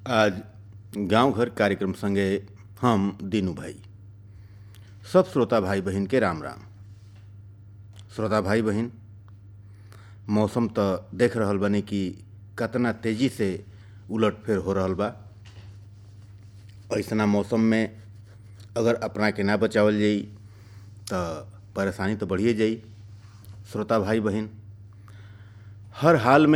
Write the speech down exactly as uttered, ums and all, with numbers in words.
आज गांव घर कार्यक्रम संगे हम दीनू भाई सब श्रोता भाई बहन के राम राम। श्रोता भाई बहन, मौसम तो देख रहल बानी कि कतना तेजी से उलट फेर हो रहल बा। ऐसना मौसम में अगर अपना के ना बचावल जाई तो परेशानी तो बढ़िए जाई। श्रोता भाई बहन, हर हाल में